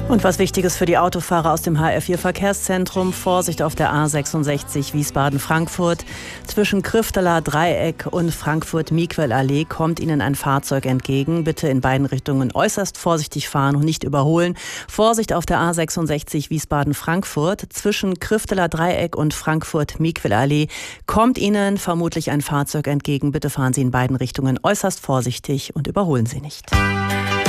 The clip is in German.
Und was Wichtiges für die Autofahrer aus dem HR4 Verkehrszentrum: Vorsicht auf der A66 Wiesbaden-Frankfurt. Zwischen Krifteler Dreieck und Frankfurt-Miquel-Allee kommt Ihnen ein Fahrzeug entgegen. Bitte in beiden Richtungen äußerst vorsichtig fahren und nicht überholen. Vorsicht auf der A66 Wiesbaden-Frankfurt. Zwischen Krifteler Dreieck und Frankfurt-Miquel-Allee kommt Ihnen vermutlich ein Fahrzeug entgegen. Bitte fahren Sie in beiden Richtungen äußerst vorsichtig und überholen Sie nicht.